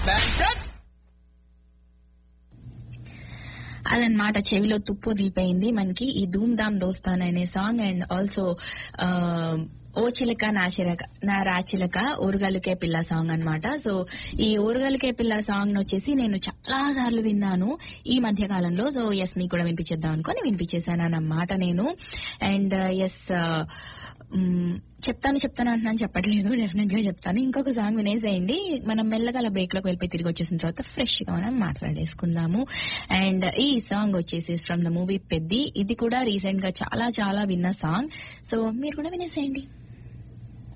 అదనమాట, చెవిలో తుప్పు వదిలిపోయింది మనకి ఈ ధూమ్ ధామ్ దోస్తాన్ అనే సాంగ్. అండ్ ఆల్సో ఓ చిలక నా రాచిలక ఊరుగలికే పిల్ల సాంగ్ అన్నమాట. సో ఈ ఊరుగలికే పిల్ల సాంగ్ వచ్చేసి నేను చాలా సార్లు విన్నాను ఈ మధ్య కాలంలో. సో ఎస్, మీకు కూడా వినిపించేద్దాం అనుకొని వినిపించేశాను అన్నమాట నేను. అండ్ ఎస్, చెప్తాను అంటున్నాను, చెప్పట్లేదు, డెఫినెట్ గా చెప్తాను. ఇంకొక సాంగ్ వినేసేయండి, మనం మెల్లగా అలా బ్రేక్ లోకి వెళ్ళిపోయి తిరిగి వచ్చేసిన తర్వాత ఫ్రెష్ గా మనం మాట్లాడేసుకుందాము. అండ్ ఈ సాంగ్ వచ్చేసి ఫ్రమ్ ద మూవీ పెద్ది. ఇది కూడా రీసెంట్ గా చాలా చాలా విన్న సాంగ్. సో మీరు కూడా వినేసేయండి.